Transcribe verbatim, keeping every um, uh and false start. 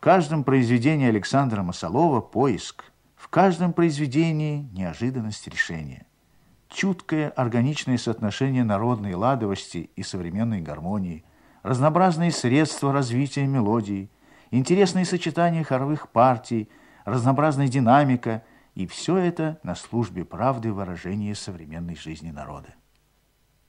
каждом произведении Александра Масолова поиск, в каждом произведении неожиданность решения. Чуткое органичное соотношение народной ладовости и современной гармонии, разнообразные средства развития мелодии, интересные сочетания хоровых партий, разнообразная динамика, и все это на службе правды выражения современной жизни народа.